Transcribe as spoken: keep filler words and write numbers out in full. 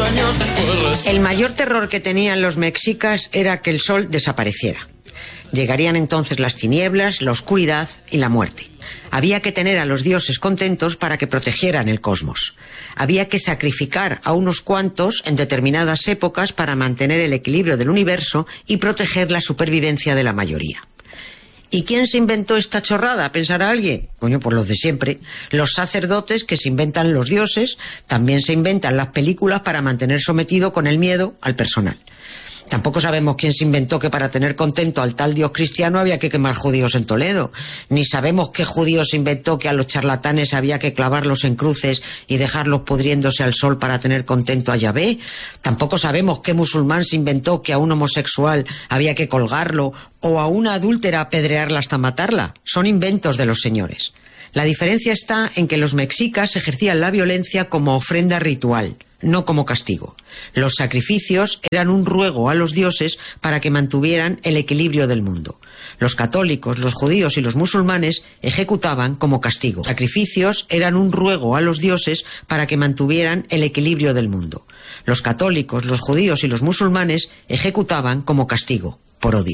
sueños, pues... El mayor terror que tenían los mexicas era que el sol desapareciera. Llegarían entonces las tinieblas, la oscuridad y la muerte. Había que tener a los dioses contentos para que protegieran el cosmos. Había que sacrificar a unos cuantos en determinadas épocas para mantener el equilibrio del universo y proteger la supervivencia de la mayoría. ¿Y quién se inventó esta chorrada? ¿Pensará alguien? Coño, pues los de siempre. Los sacerdotes que se inventan los dioses, también se inventan las películas para mantener sometido con el miedo al personal. Tampoco sabemos quién se inventó que para tener contento al tal dios cristiano había que quemar judíos en Toledo. Ni sabemos qué judío se inventó que a los charlatanes había que clavarlos en cruces y dejarlos pudriéndose al sol para tener contento a Yahvé. Tampoco sabemos qué musulmán se inventó que a un homosexual había que colgarlo o a una adúltera apedrearla hasta matarla. Son inventos de los señores. La diferencia está en que los mexicas ejercían la violencia como ofrenda ritual, no como castigo. Los sacrificios eran un ruego a los dioses para que mantuvieran el equilibrio del mundo. Los católicos, los judíos y los musulmanes ejecutaban como castigo. Los sacrificios eran un ruego a los dioses para que mantuvieran el equilibrio del mundo. Los católicos, los judíos y los musulmanes ejecutaban como castigo, por odio.